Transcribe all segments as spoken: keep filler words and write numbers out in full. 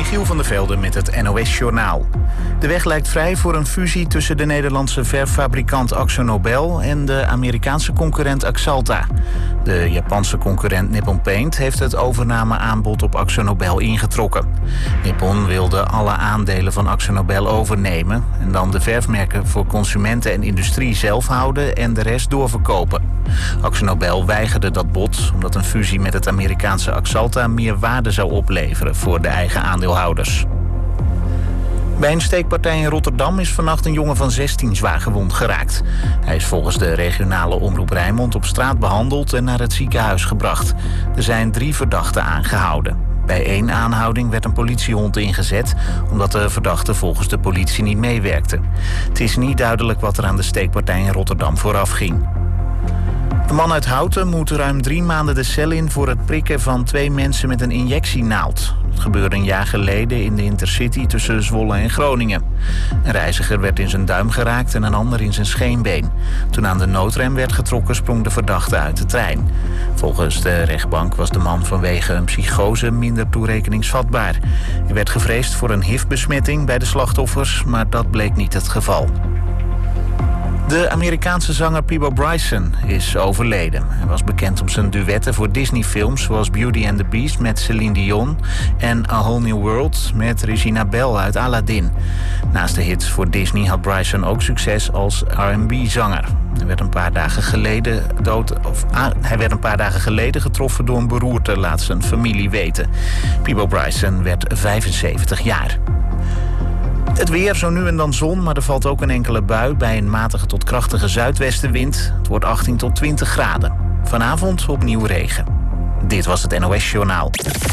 Michiel van der Velde met het N O S-journaal. De weg lijkt vrij voor een fusie tussen de Nederlandse verffabrikant AkzoNobel en de Amerikaanse concurrent Axalta. De Japanse concurrent Nippon Paint heeft het overnameaanbod op AkzoNobel ingetrokken. Nippon wilde alle aandelen van AkzoNobel overnemen en dan de verfmerken voor consumenten en industrie zelf houden en de rest doorverkopen. AkzoNobel weigerde dat bod omdat een fusie met het Amerikaanse Axalta meer waarde zou opleveren voor de eigen aandeelhouders. Bij een steekpartij in Rotterdam is vannacht een jongen van zestien zwaar gewond geraakt. Hij is volgens de regionale omroep Rijnmond op straat behandeld en naar het ziekenhuis gebracht. Er zijn drie verdachten aangehouden. Bij één aanhouding werd een politiehond ingezet, omdat de verdachte volgens de politie niet meewerkte. Het is niet duidelijk wat er aan de steekpartij in Rotterdam vooraf ging. De man uit Houten moet ruim drie maanden de cel in voor het prikken van twee mensen met een injectienaald. Het gebeurde een jaar geleden in de Intercity tussen Zwolle en Groningen. Een reiziger werd in zijn duim geraakt en een ander in zijn scheenbeen. Toen aan de noodrem werd getrokken, sprong de verdachte uit de trein. Volgens de rechtbank was de man vanwege een psychose minder toerekeningsvatbaar. Er werd gevreesd voor een H I V-besmetting bij de slachtoffers, maar dat bleek niet het geval. De Amerikaanse zanger Peabo Bryson is overleden. Hij was bekend om zijn duetten voor Disney-films zoals Beauty and the Beast met Celine Dion en A Whole New World met Regina Bell uit Aladdin. Naast de hits voor Disney had Bryson ook succes als R en B-zanger. Hij werd een paar dagen geleden dood, of, ah, hij werd een paar dagen geleden getroffen door een beroerte, laat zijn familie weten. Peabo Bryson werd vijfenzeventig jaar. Het weer, zo nu en dan zon, maar er valt ook een enkele bui bij een matige tot krachtige zuidwestenwind. Het wordt achttien tot twintig graden. Vanavond opnieuw regen. Dit was het N O S-journaal.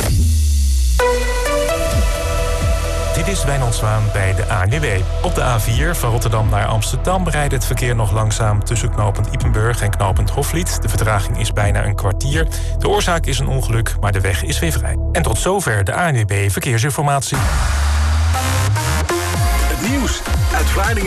Dit is Wijnand Zwaan bij de A N W B. Op de A vier van Rotterdam naar Amsterdam rijdt het verkeer nog langzaam tussen knooppunt Ypenburg en knooppunt Hoflied. De vertraging is bijna een kwartier. De oorzaak is een ongeluk, maar de weg is weer vrij. En tot zover de A N W B Verkeersinformatie. Nieuws uit Vlaardingen.